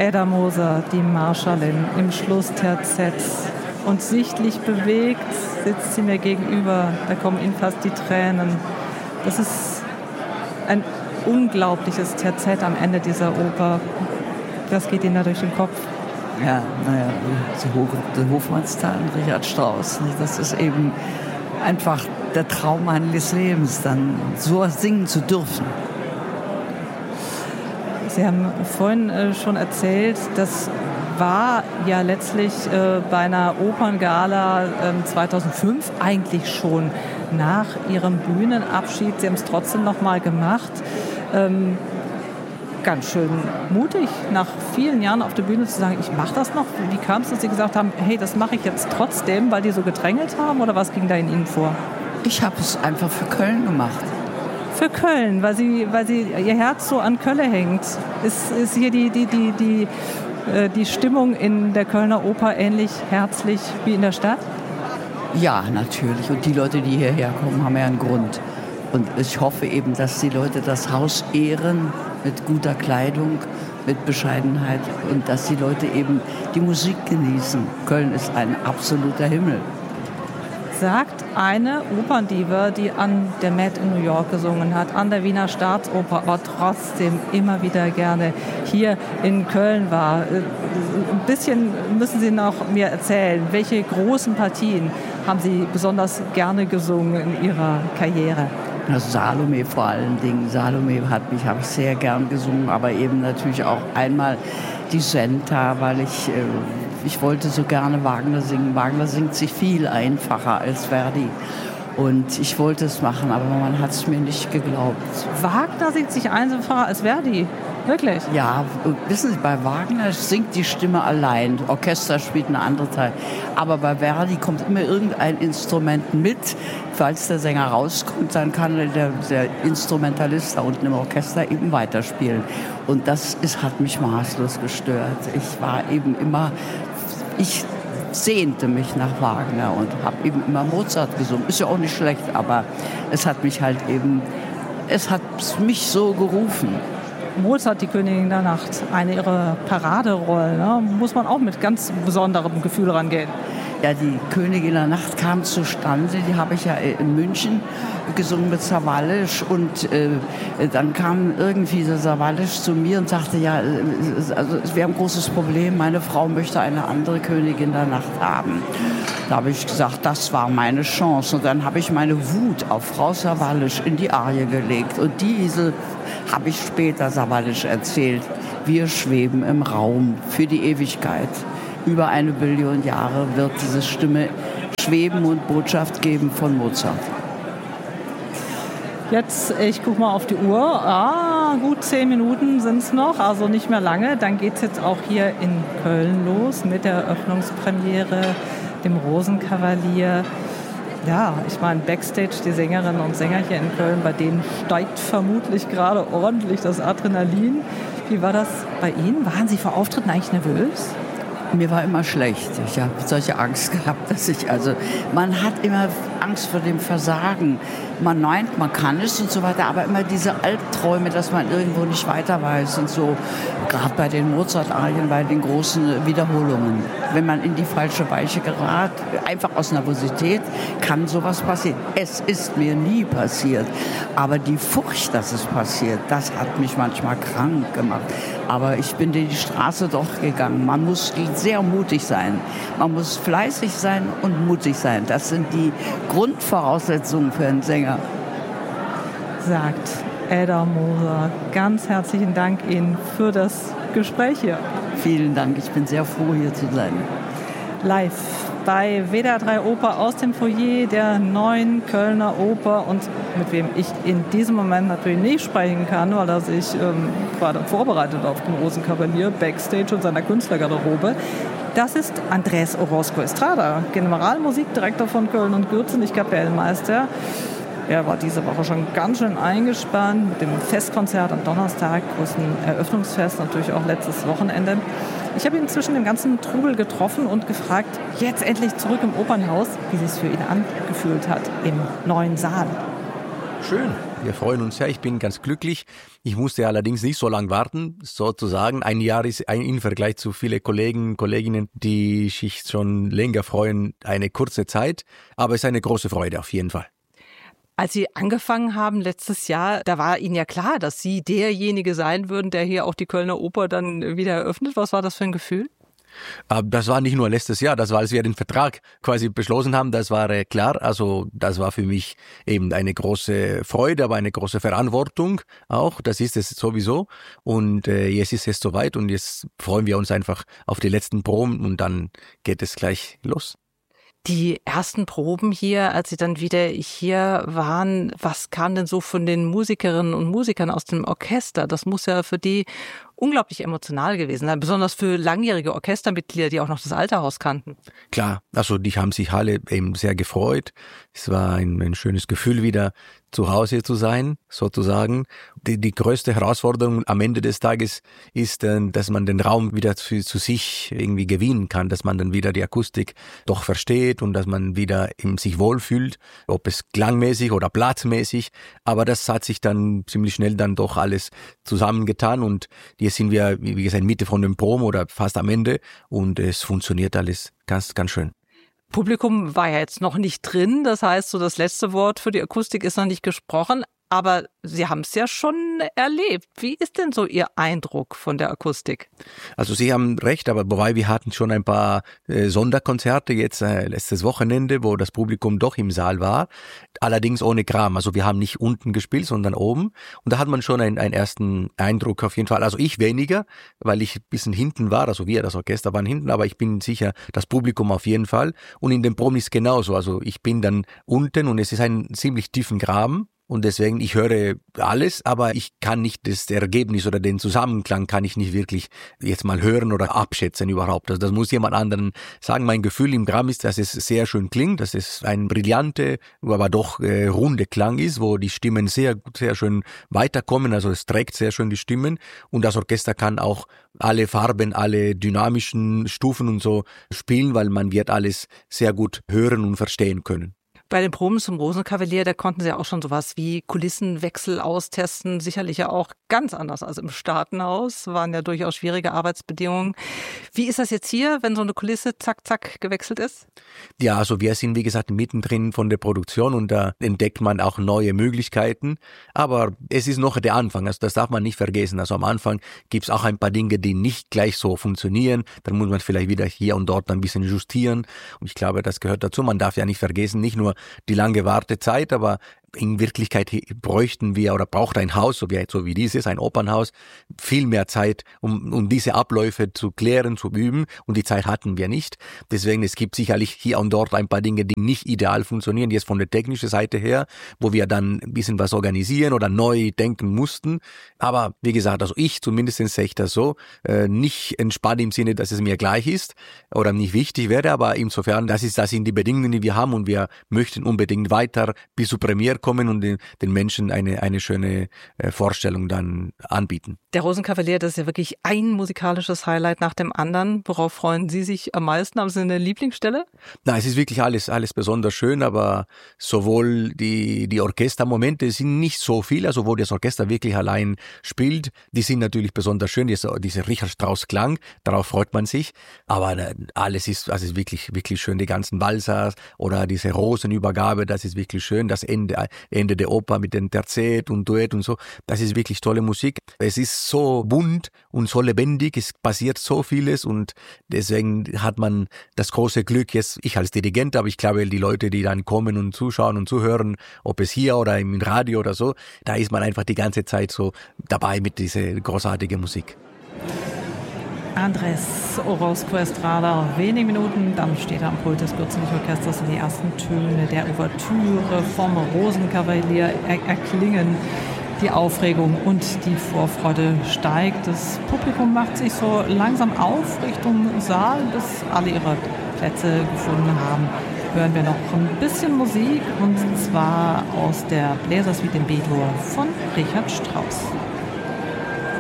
Ada Moser, die Marschallin, im Schlussterzett. Und sichtlich bewegt sitzt sie mir gegenüber. Da kommen Ihnen fast die Tränen. Das ist ein unglaubliches Terzett am Ende dieser Oper. Das geht Ihnen da durch den Kopf. Ja, naja, der Hofmannsthal, Richard Strauss, das ist eben einfach der Traum meines Lebens, dann so singen zu dürfen. Sie haben vorhin schon erzählt, das war ja letztlich bei einer Operngala 2005 eigentlich schon nach Ihrem Bühnenabschied. Sie haben es trotzdem noch mal gemacht. Ganz schön mutig, nach vielen Jahren auf der Bühne zu sagen, ich mache das noch. Wie kam es, dass Sie gesagt haben, hey, das mache ich jetzt trotzdem, weil die so gedrängelt haben, oder was ging da in Ihnen vor? Ich habe es einfach für Köln gemacht. Für Köln, weil Sie Ihr Herz so an Köln hängt. Ist hier die Stimmung in der Kölner Oper ähnlich herzlich wie in der Stadt? Ja, natürlich. Und die Leute, die hierher kommen, haben ja einen Grund. Und ich hoffe eben, dass die Leute das Haus ehren mit guter Kleidung, mit Bescheidenheit und dass die Leute eben die Musik genießen. Köln ist ein absoluter Himmel. Sagt eine Operndiva, die an der Met in New York gesungen hat, an der Wiener Staatsoper, aber trotzdem immer wieder gerne hier in Köln war. Ein bisschen müssen Sie noch mir erzählen, welche großen Partien haben Sie besonders gerne gesungen in Ihrer Karriere? Salome vor allen Dingen. Salome habe ich sehr gern gesungen, aber eben natürlich auch einmal die Senta, weil ich wollte so gerne Wagner singen. Wagner singt sich viel einfacher als Verdi. Und ich wollte es machen, aber man hat es mir nicht geglaubt. Wagner singt sich einfacher als Verdi? Wirklich? Ja, wissen Sie, bei Wagner singt die Stimme allein. Orchester spielt eine andere Teil. Aber bei Verdi kommt immer irgendein Instrument mit. Falls der Sänger rauskommt, dann kann der Instrumentalist da unten im Orchester eben weiterspielen. Und das hat mich maßlos gestört. Ich sehnte mich nach Wagner und habe eben immer Mozart gesungen. Ist ja auch nicht schlecht, aber es hat mich so gerufen. Mozart, die Königin der Nacht, eine ihrer Paraderollen, ne? Muss man auch mit ganz besonderem Gefühl rangehen. Ja, die Königin der Nacht kam zustande, die habe ich ja in München gesungen mit Sawallisch und dann kam irgendwie der Sawallisch zu mir und sagte, ja, also wir haben ein großes Problem, meine Frau möchte eine andere Königin der Nacht haben. Da habe ich gesagt, das war meine Chance und dann habe ich meine Wut auf Frau Sawallisch in die Arie gelegt und diese habe ich später Sawallisch erzählt. Wir schweben im Raum für die Ewigkeit. Über 1 Billion Jahre wird diese Stimme schweben und Botschaft geben von Mozart. Jetzt, ich gucke mal auf die Uhr. Gut 10 Minuten sind es noch, also nicht mehr lange. Dann geht es jetzt auch hier in Köln los mit der Eröffnungspremiere, dem Rosenkavalier. Ja, ich meine, Backstage, die Sängerinnen und Sänger hier in Köln, bei denen steigt vermutlich gerade ordentlich das Adrenalin. Wie war das bei Ihnen? Waren Sie vor Auftritten eigentlich nervös? Mir war immer schlecht. Ich habe solche Angst gehabt, man hat immer Angst vor dem Versagen. Man meint, man kann es und so weiter, aber immer diese Albträume, dass man irgendwo nicht weiter weiß und so. Gerade bei den Mozart-Arien, bei den großen Wiederholungen. Wenn man in die falsche Weiche gerät, einfach aus Nervosität, kann sowas passieren. Es ist mir nie passiert. Aber die Furcht, dass es passiert, das hat mich manchmal krank gemacht. Aber ich bin die Straße doch gegangen. Man muss sehr mutig sein. Man muss fleißig sein und mutig sein. Das sind die Grundvoraussetzungen für einen Sänger. Sagt Ada Moser. Ganz herzlichen Dank Ihnen für das Gespräch hier. Vielen Dank. Ich bin sehr froh, hier zu sein. Live bei WDR 3 Oper aus dem Foyer der neuen Kölner Oper und mit wem ich in diesem Moment natürlich nicht sprechen kann, weil er sich gerade vorbereitet auf den Rosenkavalier Backstage und seiner Künstlergarderobe. Das ist Andrés Orozco Estrada, Generalmusikdirektor von Köln und Gürze, nicht Kapellmeister. Er war diese Woche schon ganz schön eingespannt mit dem Festkonzert am Donnerstag, großen Eröffnungsfest, natürlich auch letztes Wochenende. Ich habe ihn zwischen dem ganzen Trubel getroffen und gefragt, jetzt endlich zurück im Opernhaus, wie es sich für ihn angefühlt hat im neuen Saal. Schön. Wir freuen uns sehr. Ich bin ganz glücklich. Ich musste allerdings nicht so lange warten. Sozusagen ein Jahr ist im Vergleich zu vielen Kollegen, Kolleginnen, die sich schon länger freuen, eine kurze Zeit. Aber es ist eine große Freude auf jeden Fall. Als Sie angefangen haben letztes Jahr, da war Ihnen ja klar, dass Sie derjenige sein würden, der hier auch die Kölner Oper dann wieder eröffnet. Was war das für ein Gefühl? Das war nicht nur letztes Jahr, das war, als wir den Vertrag quasi beschlossen haben, das war klar. Also das war für mich eben eine große Freude, aber eine große Verantwortung auch. Das ist es sowieso. Und jetzt ist es soweit und jetzt freuen wir uns einfach auf die letzten Proben und dann geht es gleich los. Die ersten Proben hier, als Sie dann wieder hier waren, was kam denn so von den Musikerinnen und Musikern aus dem Orchester? Das muss ja für die unglaublich emotional gewesen sein, besonders für langjährige Orchestermitglieder, die auch noch das alte Haus kannten. Klar, also die haben sich alle eben sehr gefreut. Es war ein schönes Gefühl, wieder zu Hause zu sein, sozusagen. Die größte Herausforderung am Ende des Tages ist, dass man den Raum wieder zu sich irgendwie gewinnen kann, dass man dann wieder die Akustik doch versteht und dass man wieder sich wohlfühlt, ob es klangmäßig oder platzmäßig. Aber das hat sich dann ziemlich schnell dann doch alles zusammengetan und jetzt sind wir, wie gesagt, Mitte von dem Proben oder fast am Ende und es funktioniert alles ganz, ganz schön. Publikum war ja jetzt noch nicht drin, das heißt, so das letzte Wort für die Akustik ist noch nicht gesprochen, aber Sie haben es ja schon erlebt. Wie ist denn so Ihr Eindruck von der Akustik? Also Sie haben recht, aber wobei wir hatten schon ein paar Sonderkonzerte jetzt letztes Wochenende, wo das Publikum doch im Saal war, allerdings ohne Kram. Also wir haben nicht unten gespielt, sondern oben und da hat man schon einen ersten Eindruck auf jeden Fall. Also ich weniger, weil ich ein bisschen hinten war, also wir, das Orchester waren hinten, aber ich bin sicher, das Publikum auf jeden Fall und in den Proben ist es genauso. Also ich bin dann unten und es ist ein ziemlich tiefen Graben. Und deswegen, ich höre alles, aber ich kann nicht das Ergebnis oder den Zusammenklang kann ich nicht wirklich jetzt mal hören oder abschätzen überhaupt. Also das muss jemand anderen sagen. Mein Gefühl im Gramm ist, dass es sehr schön klingt, dass es ein brillante, aber doch runde Klang ist, wo die Stimmen sehr, sehr schön weiterkommen. Also es trägt sehr schön die Stimmen und das Orchester kann auch alle Farben, alle dynamischen Stufen und so spielen, weil man wird alles sehr gut hören und verstehen können. Bei den Proben zum Rosenkavalier, da konnten Sie ja auch schon sowas wie Kulissenwechsel austesten, sicherlich ja auch ganz anders als im Staatenhaus, waren ja durchaus schwierige Arbeitsbedingungen. Wie ist das jetzt hier, wenn so eine Kulisse zack, zack gewechselt ist? Ja, also wir sind wie gesagt mittendrin von der Produktion und da entdeckt man auch neue Möglichkeiten, aber es ist noch der Anfang, also das darf man nicht vergessen. Also am Anfang gibt's auch ein paar Dinge, die nicht gleich so funktionieren, dann muss man vielleicht wieder hier und dort ein bisschen justieren und ich glaube, das gehört dazu. Man darf ja nicht vergessen, nicht nur die lange Wartezeit, aber in Wirklichkeit bräuchten wir oder braucht ein Haus, so wie dieses, ein Opernhaus, viel mehr Zeit, um diese Abläufe zu klären, zu üben und die Zeit hatten wir nicht. Deswegen, es gibt sicherlich hier und dort ein paar Dinge, die nicht ideal funktionieren, jetzt von der technischen Seite her, wo wir dann ein bisschen was organisieren oder neu denken mussten. Aber wie gesagt, also ich zumindest sehe ich das so, nicht entspannt im Sinne, dass es mir gleich ist oder nicht wichtig wäre, aber insofern, das sind die Bedingungen, die wir haben und wir möchten unbedingt weiter bis zur Premiere kommen und den Menschen eine schöne Vorstellung dann anbieten. Der Rosenkavalier, das ist ja wirklich ein musikalisches Highlight nach dem anderen. Worauf freuen Sie sich am meisten? Haben Sie eine Lieblingsstelle? Na, es ist wirklich alles besonders schön, aber sowohl die Orchestermomente sind nicht so viel, also wo das Orchester wirklich allein spielt, die sind natürlich besonders schön, diese Richard Strauss Klang, darauf freut man sich, aber alles ist wirklich, wirklich schön, die ganzen Walsers oder diese Rosenübergabe, das ist wirklich schön, das Ende der Oper mit den Terzett und Duett und so, das ist wirklich tolle Musik. Es ist so bunt und so lebendig, es passiert so vieles und deswegen hat man das große Glück, jetzt ich als Dirigent, aber ich glaube, die Leute, die dann kommen und zuschauen und zuhören, ob es hier oder im Radio oder so, da ist man einfach die ganze Zeit so dabei mit dieser großartigen Musik. Andrés Orozco Estrada, wenige Minuten, dann steht er am Pult des Gürzenich-Orchesters und die ersten Töne der Ouvertüre vom Rosenkavalier erklingen. Die Aufregung und die Vorfreude steigt. Das Publikum macht sich so langsam auf Richtung Saal, bis alle ihre Plätze gefunden haben. Hören wir noch ein bisschen Musik und zwar aus der Bläsersuite in B-Dur von Richard Strauss.